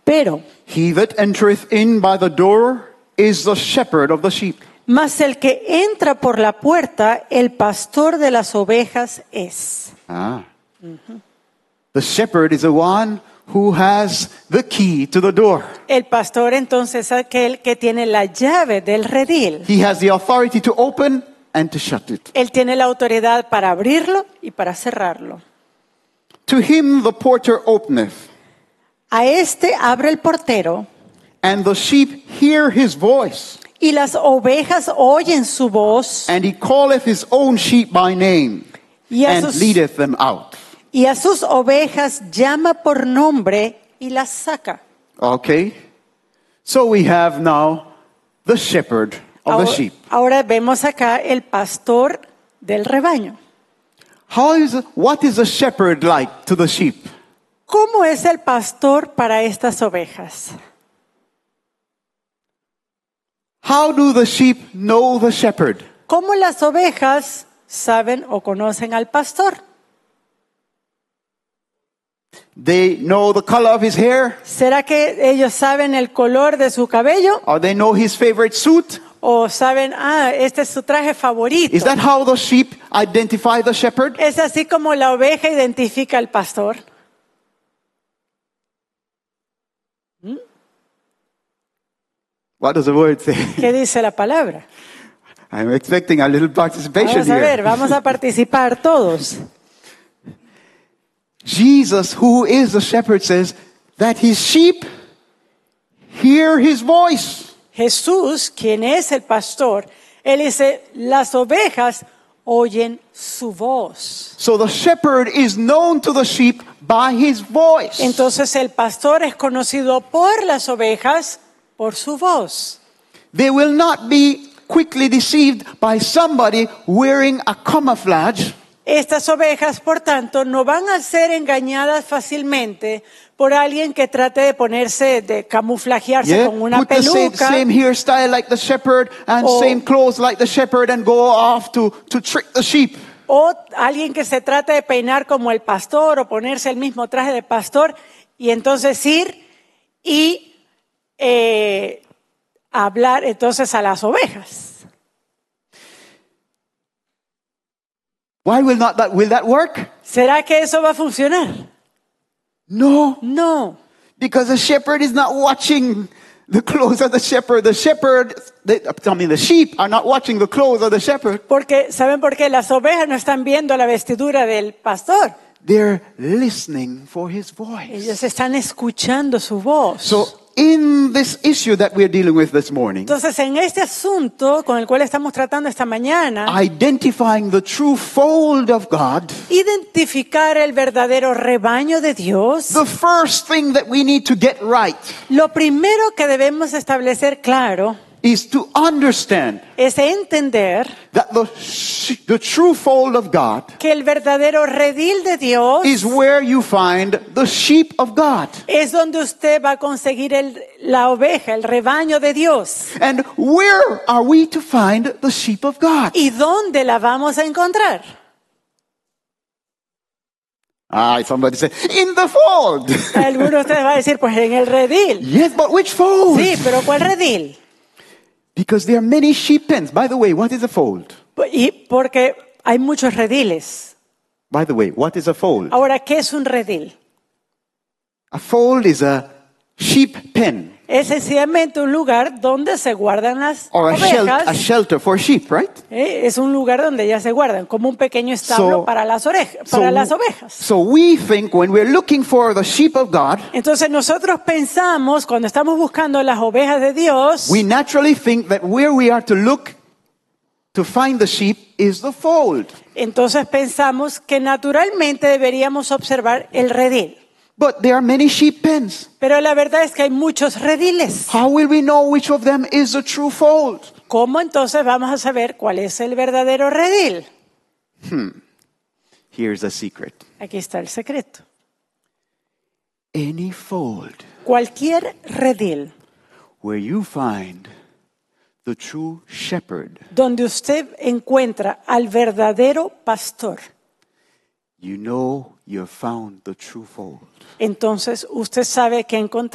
Pero, he that entereth in by the door is the shepherd of the sheep. mas el que entra por la puerta, el pastor de las ovejas es. The shepherd is the one who has the key to the door. El pastor entonces es aquel que tiene la llave del redil. He has the authority to open and to shut it. Él tiene la autoridad para abrirlo y para cerrarlo. To him the porter openeth, A este abre el portero and the sheep hear his voice, y las ovejas oyen su voz and he calleth his own sheep by name, y a and sus, leadeth them out. y a sus ovejas llama por nombre y las saca. Okay? So we have now the shepherd of the sheep. Ahora vemos acá el pastor del rebaño. What is the shepherd like to the sheep? ¿Cómo es el pastor para estas ovejas? How do the sheep know the shepherd? ¿Cómo las ovejas saben o conocen al pastor? They know the color of his hair, ¿Será que ellos saben el color de su cabello? or they know his favorite suit? ¿O saben, este es su traje favorito? Is that how the sheep identify the shepherd? ¿Es así como la oveja identifica al pastor? What does the word say? ¿Qué dice la palabra? I'm expecting a little participation Vamos a ver, here. vamos a participar todos. Jesus, who is the shepherd, says that his sheep hear his voice. Jesús, quien es el pastor, él dice, las ovejas oyen su voz. So the shepherd is known to the sheep by his voice. Entonces el pastor es conocido por las ovejas por su voz. They will not be quickly deceived by somebody wearing a camouflage. Estas ovejas, por tanto, no van a ser engañadas fácilmente por alguien que trate de ponerse, de camuflajearse con una Put the peluca. same hairstyle like the shepherd and same clothes like the shepherd and go off to trick the sheep. O alguien que se trate de peinar como el pastor o ponerse el mismo traje de pastor y entonces ir y hablar entonces a las ovejas. Why will that work? ¿Será que eso va a funcionar? No, No, because the shepherd is not watching the clothes of the shepherd. The sheep are not watching the clothes of the shepherd. porque ¿saben por qué? Las ovejas no están viendo la vestidura del pastor. They're listening for his voice. Ellos están escuchando su voz. So in this issue that we're dealing with this morning, Entonces, en este asunto con el cual estamos tratando esta mañana, identifying the true fold of God, identificar el verdadero rebaño de Dios, the first thing that we need to get right lo primero que debemos establecer claro is to understand es entender that the true fold of God que el verdadero redil de Dios is where you find the sheep of God. es donde usted va a conseguir la oveja, el rebaño de Dios. And where are we to find the sheep of God? ¿Y dónde la vamos a encontrar? Somebody said, in the fold. Algunos de ustedes va a decir, pues en el redil. Yes, but which fold? Sí, pero ¿cuál redil? Because there are many sheep pens. By the way, what is a fold? Y porque hay muchos rediles. By the way, what is a fold? Ahora, ¿qué es un redil? A fold is a sheep pen. Es sencillamente un lugar donde se guardan las Or a ovejas. shelter for sheep, right? Es un lugar donde ellas se guardan, como un pequeño establo para las ovejas. So we think when we're looking for the sheep of God, Entonces nosotros pensamos, cuando estamos buscando las ovejas de Dios, we naturally think that where we are to look to find the sheep is the fold. entonces pensamos que naturalmente deberíamos observar el redil. But there are many sheep pens. Pero la verdad es que hay muchos rediles. How will we know which of them is the true fold? ¿Cómo entonces vamos a saber cuál es el verdadero redil? Here's the secret. Aquí está el secreto. Any fold Cualquier redil where you find the true shepherd, donde usted encuentra al verdadero pastor, you know you have found the true fold. entonces usted sabe que encontró